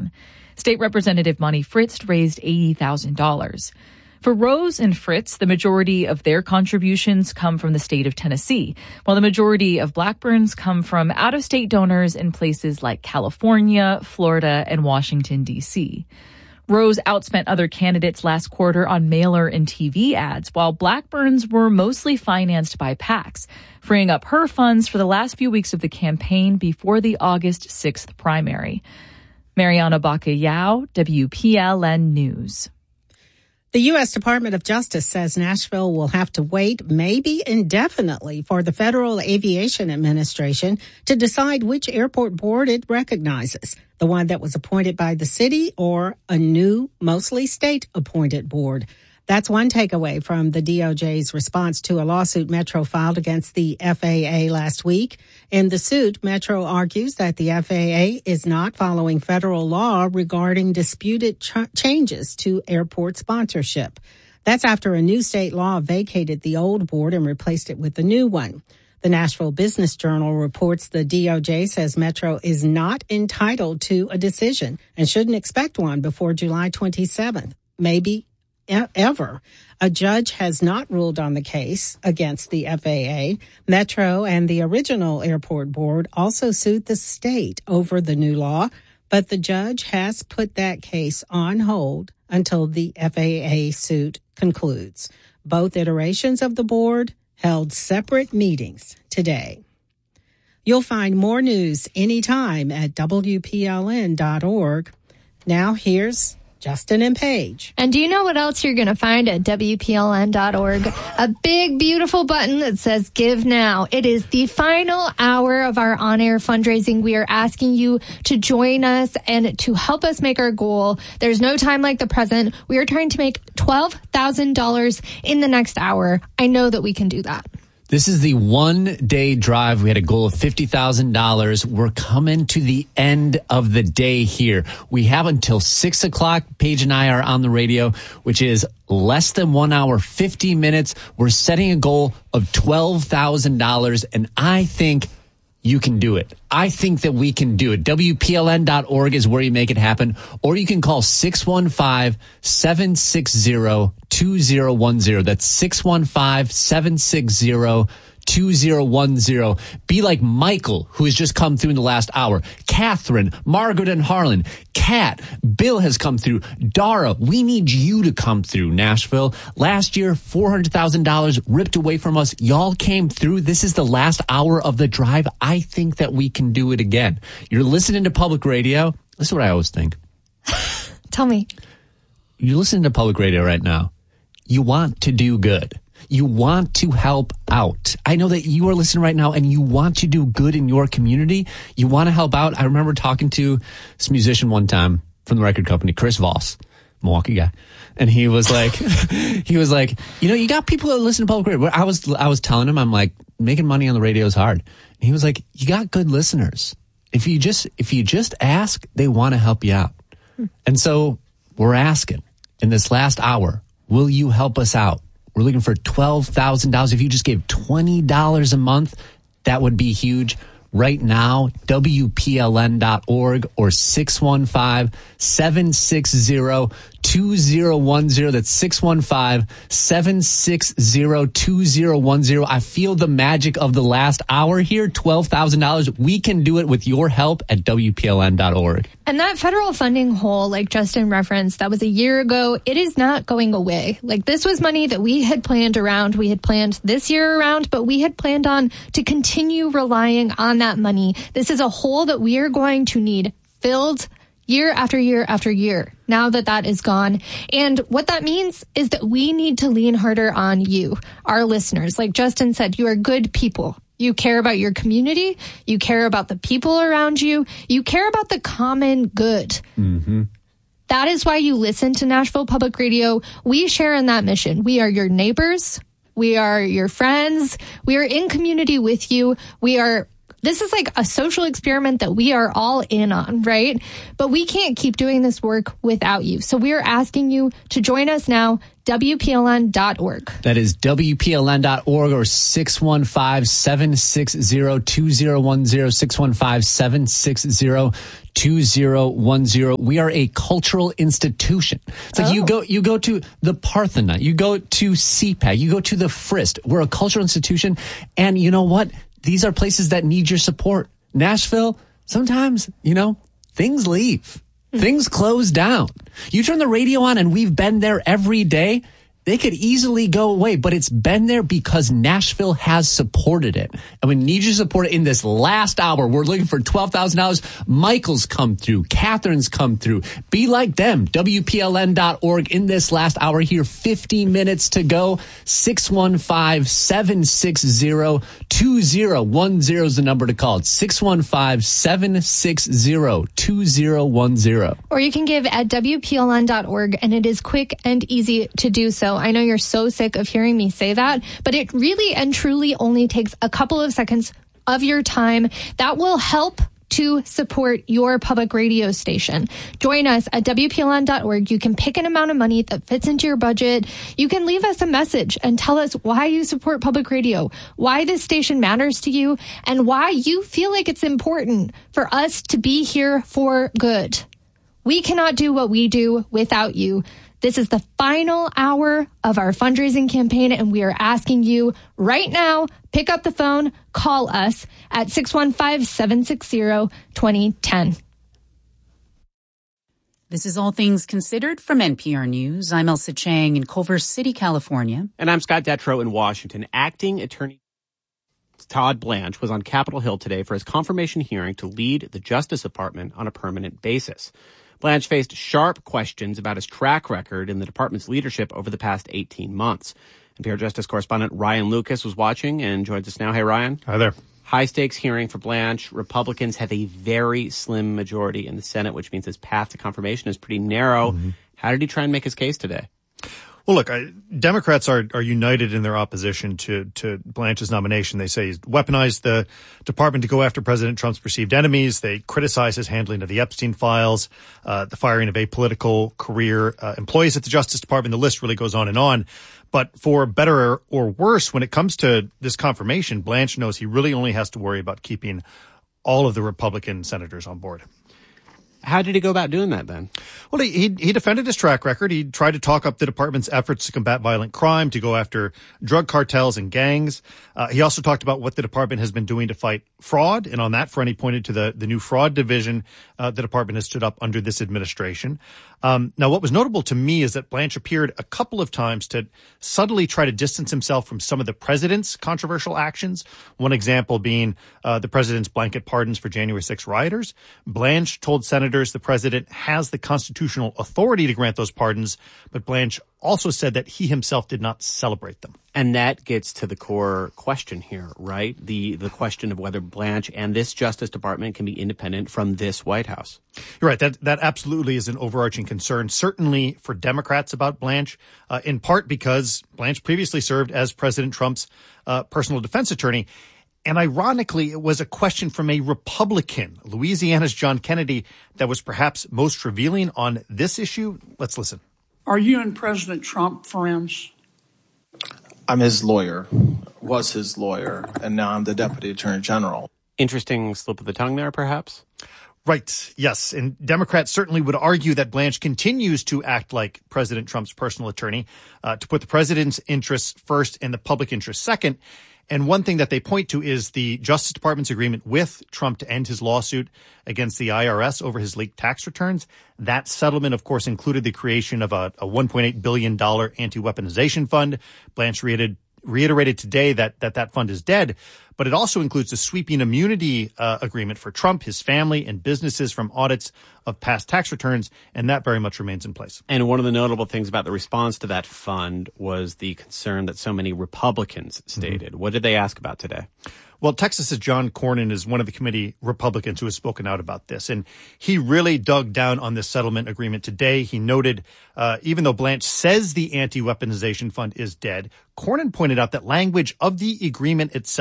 down. State Representative Monty Fritz raised $80,000. For Rose and Fritz, the majority of their contributions come from the state of Tennessee, while the majority of Blackburn's come from out-of-state donors in places like California, Florida, and Washington, D.C. Rose outspent other candidates last quarter on mailer and TV ads, while Blackburn's were mostly financed by PACs, freeing up her funds for the last few weeks of the campaign before the August 6th primary. Mariana Bacallao, WPLN News. The U.S. Department of Justice says Nashville will have to wait, maybe indefinitely, for the Federal Aviation Administration to decide which airport board it recognizes, the one that was appointed by the city or a new, mostly state-appointed board. That's one takeaway from the DOJ's response to a lawsuit Metro filed against the FAA last week. In the suit, Metro argues that the FAA is not following federal law regarding disputed changes to airport sponsorship. That's after a new state law vacated the old board and replaced it with a new one. The Nashville Business Journal reports the DOJ says Metro is not entitled to a decision and shouldn't expect one before July 27th, maybe ever. A judge has not ruled on the case against the FAA. Metro and the original airport board also sued the state over the new law, but the judge has put that case on hold until the FAA suit concludes. Both iterations of the board held separate meetings today. You'll find more news anytime at WPLN.org. Now here's Justin and Paige. And do you know what else you're going to find at WPLN.org? A big, beautiful button that says Give Now. It is the final hour of our on-air fundraising. We are asking you to join us and to help us make our goal. There's no time like the present. We are trying to make $12,000 in the next hour. I know that we can do that. This is the one-day drive. We had a goal of $50,000. We're coming to the end of the day here. We have until 6 o'clock. Paige and I are on the radio, which is less than 1 hour, 50 minutes. We're setting a goal of $12,000, and I think you can do it. I think that we can do it. WPLN.org is where you make it happen. Or you can call 615-760-2010. That's 615-760-2010. Be like Michael, who has just come through in the last hour. Catherine, Margaret and Harlan, Kat, Bill has come through. Dara, we need you to come through, Nashville. Last year, $400,000 ripped away from us. Y'all came through. This is the last hour of the drive. I think that we can do it again. You're listening to public radio. This is what I always think. Tell me. You're listening to public radio right now. You want to do good. You want to help out. I know that you are listening right now and you want to do good in your community. You want to help out. I remember talking to this musician one time from the record company, Chris Voss, Milwaukee guy. And he was like, you got people that listen to public radio. I was telling him, I'm like, making money on the radio is hard. And he was like, you got good listeners. If you just ask, they want to help you out. And so we're asking in this last hour, will you help us out? We're looking for $12,000. If you just gave $20 a month, that would be huge. Right now, WPLN.org or 615-760-2010. That's 615-760-2010. I feel the magic of the last hour here, $12,000. We can do it with your help at WPLN.org. And that federal funding hole, like Justin referenced, that was a year ago. It is not going away. Like, this was money that we had planned around. We had planned this year around, but we had planned on to continue relying on that money. This is a hole that we are going to need filled year after year after year, now that that is gone. And what that means is that we need to lean harder on you, our listeners. Like Justin said, you are good people. You care about your community. You care about the people around you. You care about the common good. Mm-hmm. That is why you listen to Nashville Public Radio. We share in that mission. We are your neighbors. We are your friends. We are in community with you. We are This is like a social experiment that we are all in on, right? But we can't keep doing this work without you. So we're asking you to join us now, WPLN.org. That is WPLN.org or 615-760-2010, 615-760-2010. We are a cultural institution. It's like you go to the Parthenon, you go to CPAC, you go to the Frist. We're a cultural institution. And you know what? These are places that need your support. Nashville, sometimes, things leave. Things close down. You turn the radio on and we've been there every day. They could easily go away, but it's been there because Nashville has supported it. And we need you to support it in this last hour. We're looking for $12,000. Michael's come through. Catherine's come through. Be like them. WPLN.org in this last hour here. 15 minutes to go. 615-760-2010 is the number to call. It's 615-760-2010. Or you can give at WPLN.org, and it is quick and easy to do so. I know you're so sick of hearing me say that, but it really and truly only takes a couple of seconds of your time. That will help to support your public radio station. Join us at WPLN.org. You can pick an amount of money that fits into your budget. You can leave us a message and tell us why you support public radio, why this station matters to you, and why you feel like it's important for us to be here for good. We cannot do what we do without you. This is the final hour of our fundraising campaign, and we are asking you right now, pick up the phone, call us at 615-760-2010. This is All Things Considered from NPR News. I'm Elsa Chang in Culver City, California. And I'm Scott Detrow in Washington. Acting Attorney Todd Blanche was on Capitol Hill today for his confirmation hearing to lead the Justice Department on a permanent basis. Blanche faced sharp questions about his track record in the department's leadership over the past 18 months. NPR Justice correspondent Ryan Lucas was watching and joins us now. Hey, Ryan. Hi there. High-stakes hearing for Blanche. Republicans have a very slim majority in the Senate, which means his path to confirmation is pretty narrow. Mm-hmm. How did he try and make his case today? Well, look, Democrats are united in their opposition to Blanche's nomination. They say he's weaponized the department to go after President Trump's perceived enemies. They criticize his handling of the Epstein files, the firing of apolitical career employees at the Justice Department. The list really goes on and on. But for better or worse, when it comes to this confirmation, Blanche knows he really only has to worry about keeping all of the Republican senators on board. How did he go about doing that then? Well, he defended his track record. He tried to talk up the department's efforts to combat violent crime, to go after drug cartels and gangs. He also talked about what the department has been doing to fight fraud. And on that front, he pointed to the new fraud division the department has stood up under this administration. Now, what was notable to me is that Blanche appeared a couple of times to subtly try to distance himself from some of the president's controversial actions. One example being the president's blanket pardons for January 6 rioters. Blanche told senators the president has the constitutional authority to grant those pardons, but Blanche also said that he himself did not celebrate them. And that gets to the core question here, right? The question of whether Blanche and this Justice Department can be independent from this White House. You're right. That absolutely is an overarching concern, certainly for Democrats about Blanche, in part because Blanche previously served as President Trump's personal defense attorney. And ironically, it was a question from a Republican, Louisiana's John Kennedy, that was perhaps most revealing on this issue. Let's listen. Are you and President Trump friends? I'm his lawyer, was his lawyer, and now I'm the Deputy Attorney General. Interesting slip of the tongue there, perhaps? Right, yes. And Democrats certainly would argue that Blanche continues to act like President Trump's personal attorney, to put the president's interests first and the public interest second. And one thing that they point to is the Justice Department's agreement with Trump to end his lawsuit against the IRS over his leaked tax returns. That settlement, of course, included the creation of a $1.8 billion anti-weaponization fund. Blanche reiterated today that fund is dead, but it also includes a sweeping immunity agreement for Trump, his family, and businesses from audits of past tax returns, and that very much remains in place. And one of the notable things about the response to that fund was the concern that so many Republicans stated. Mm-hmm. What did they ask about today? Well, Texas's John Cornyn is one of the committee Republicans who has spoken out about this, and he really dug down on this settlement agreement today. He noted, even though Blanche says the anti-weaponization fund is dead, Cornyn pointed out that language of the agreement itself would indicate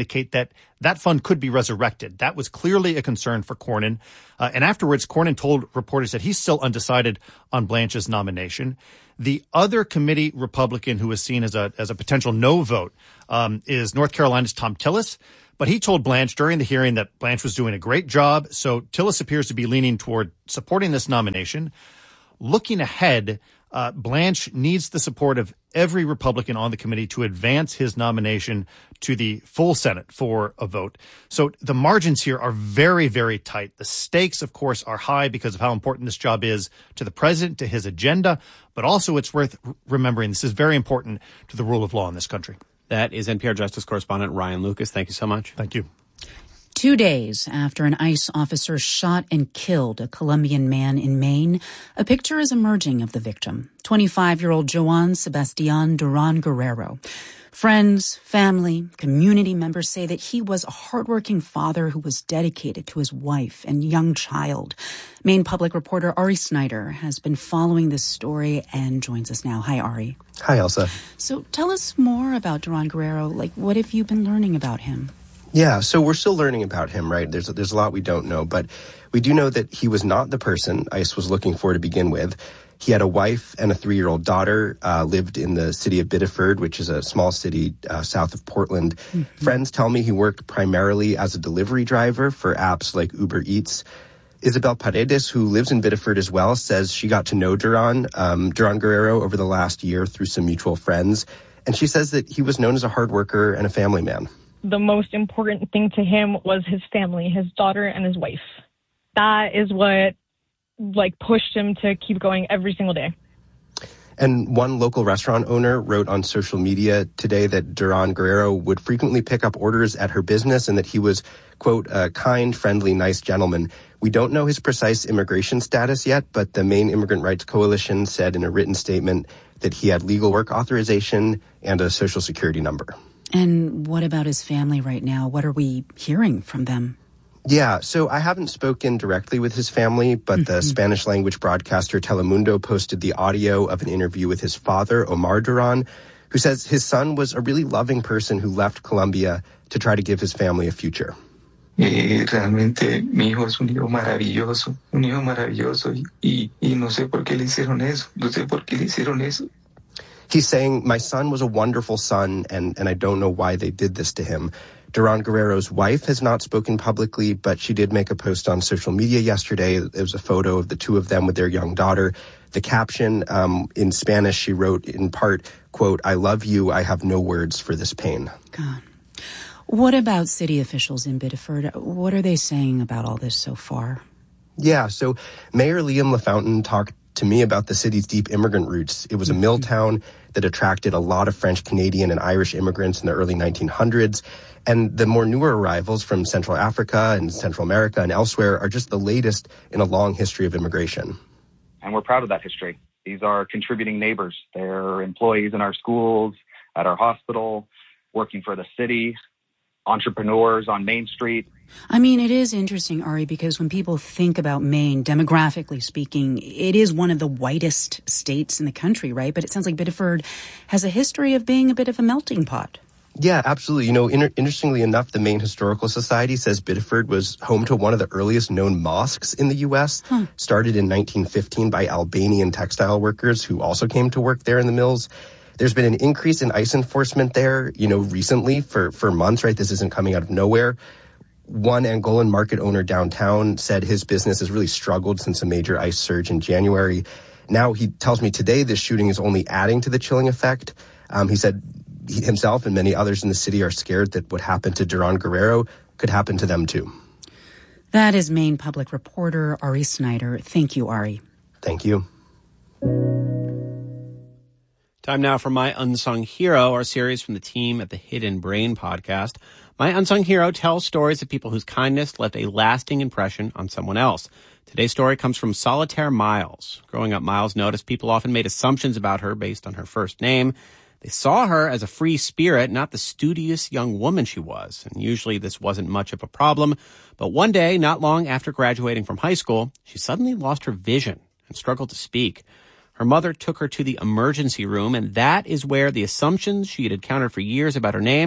indicate that that fund could be resurrected. That was clearly a concern for Cornyn. And afterwards, Cornyn told reporters that he's still undecided on Blanche's nomination. The other committee Republican who was seen as a potential no vote is North Carolina's Thom Tillis. But he told Blanche during the hearing that Blanche was doing a great job. So Tillis appears to be leaning toward supporting this nomination. Looking ahead, Blanche needs the support of every Republican on the committee to advance his nomination to the full Senate for a vote. So the margins here are very, very tight. The stakes, of course, are high because of how important this job is to the president, to his agenda. But also it's worth remembering this is very important to the rule of law in this country. That is NPR Justice correspondent Ryan Lucas. Thank you so much. Thank you. 2 days after an ICE officer shot and killed a Colombian man in Maine, a picture is emerging of the victim, 25-year-old Joan Sebastian Duran Guerrero. Friends, family, community members say that he was a hardworking father who was dedicated to his wife and young child. Maine Public reporter Ari Snyder has been following this story and joins us now. Hi, Ari. Hi, Elsa. So tell us more about Duran Guerrero. Like, what have you been learning about him? Yeah, so we're still learning about him, right? There's a lot we don't know, but we do know that he was not the person ICE was looking for to begin with. He had a wife and a 3-year-old daughter, lived in the city of Biddeford, which is a small city south of Portland. Mm-hmm. Friends tell me he worked primarily as a delivery driver for apps like Uber Eats. Isabel Paredes, who lives in Biddeford as well, says she got to know Duran Guerrero over the last year through some mutual friends. And she says that he was known as a hard worker and a family man. The most important thing to him was his family, his daughter and his wife. That is what pushed him to keep going every single day. And one local restaurant owner wrote on social media today that Duran Guerrero would frequently pick up orders at her business and that he was, quote, a kind, friendly, nice gentleman. We don't know his precise immigration status yet, but the Maine Immigrant Rights Coalition said in a written statement that he had legal work authorization and a Social Security number. And what about his family right now? What are we hearing from them? Yeah, so I haven't spoken directly with his family, but the Spanish-language broadcaster Telemundo posted the audio of an interview with his father, Omar Duran, who says his son was a really loving person who left Colombia to try to give his family a future. Realmente mi hijo es un hijo maravilloso y no sé por qué le hicieron eso. He's saying, my son was a wonderful son, and I don't know why they did this to him. Duran Guerrero's wife has not spoken publicly, but she did make a post on social media yesterday. It was a photo of the two of them with their young daughter. The caption, in Spanish, she wrote in part, quote, I love you. I have no words for this pain. God. What about city officials in Biddeford? What are they saying about all this so far? Yeah, so Mayor Liam LaFountain talked to me about the city's deep immigrant roots. It was a mill town that attracted a lot of French, Canadian, and Irish immigrants in the early 1900s. And the more newer arrivals from Central Africa and Central America and elsewhere are just the latest in a long history of immigration. And we're proud of that history. These are contributing neighbors. They're employees in our schools, at our hospital, working for the city, entrepreneurs on Main Street. I mean, it is interesting, Ari, because when people think about Maine, demographically speaking, it is one of the whitest states in the country, right? But it sounds like Biddeford has a history of being a bit of a melting pot. Yeah, absolutely. You know, interestingly enough, the Maine Historical Society says Biddeford was home to one of the earliest known mosques in the U.S., started in 1915 by Albanian textile workers who also came to work there in the mills. There's been an increase in ICE enforcement there, recently for months, right? This isn't coming out of nowhere. One Angolan market owner downtown said his business has really struggled since a major ICE surge in January. Now he tells me today this shooting is only adding to the chilling effect. He said he himself and many others in the city are scared that what happened to Duran Guerrero could happen to them too. That is Maine Public reporter Ari Snyder. Thank you, Ari. Thank you. Time now for My Unsung Hero, our series from the team at the Hidden Brain podcast. My Unsung Hero tells stories of people whose kindness left a lasting impression on someone else. Today's story comes from Solitaire Miles. Growing up, Miles noticed people often made assumptions about her based on her first name. They saw her as a free spirit, not the studious young woman she was. And usually this wasn't much of a problem. But one day, not long after graduating from high school, she suddenly lost her vision and struggled to speak. Her mother took her to the emergency room, and that is where the assumptions she had encountered for years about her name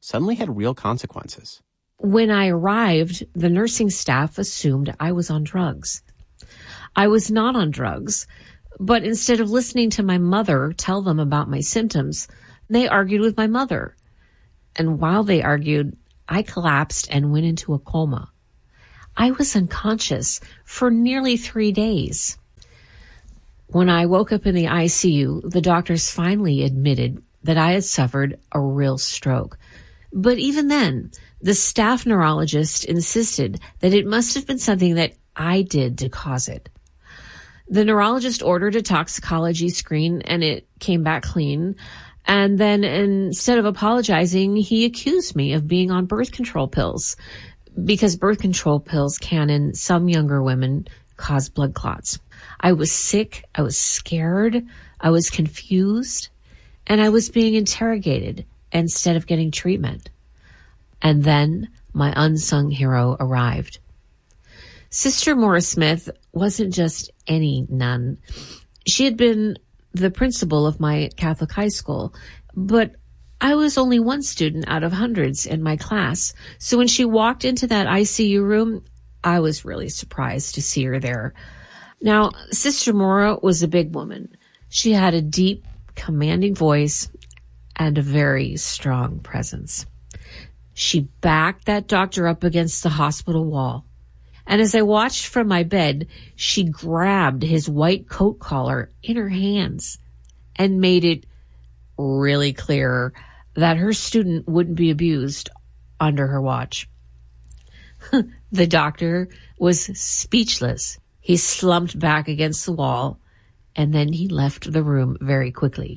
suddenly had real consequences. When I arrived, the nursing staff assumed I was on drugs. I was not on drugs, but instead of listening to my mother tell them about my symptoms, they argued with my mother. And while they argued, I collapsed and went into a coma. I was unconscious for nearly 3 days. When I woke up in the ICU, the doctors finally admitted that I had suffered a real stroke. But even then, the staff neurologist insisted that it must have been something that I did to cause it. The neurologist ordered a toxicology screen and it came back clean. And then instead of apologizing, he accused me of being on birth control pills because birth control pills can, in some younger women, cause blood clots. I was sick. I was scared. I was confused. And I was being interrogated instead of getting treatment. And then my unsung hero arrived. Sister Maura Smith wasn't just any nun. She had been the principal of my Catholic high school, but I was only one student out of hundreds in my class. So when she walked into that ICU room, I was really surprised to see her there. Now, Sister Maura was a big woman. She had a deep, commanding voice and a very strong presence. She backed that doctor up against the hospital wall. And as I watched from my bed, she grabbed his white coat collar in her hands and made it really clear that her student wouldn't be abused under her watch. The doctor was speechless. He slumped back against the wall, and then he left the room very quickly.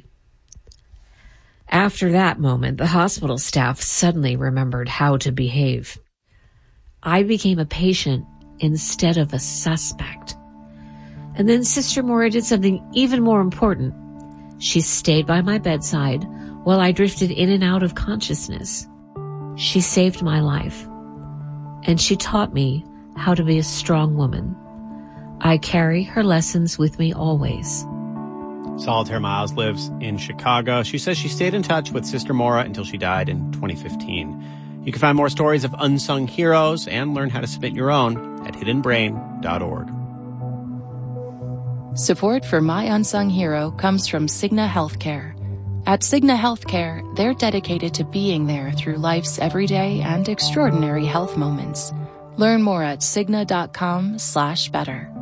After that moment, the hospital staff suddenly remembered how to behave. I became a patient instead of a suspect. And then Sister Maura did something even more important. She stayed by my bedside while I drifted in and out of consciousness. She saved my life, and she taught me how to be a strong woman. I carry her lessons with me always. Solitaire Miles lives in Chicago. She says she stayed in touch with Sister Maura until she died in 2015. You can find more stories of unsung heroes and learn how to submit your own at hiddenbrain.org. Support for My Unsung Hero comes from Cigna Healthcare. At Cigna Healthcare, they're dedicated to being there through life's everyday and extraordinary health moments. Learn more at Cigna.com/better.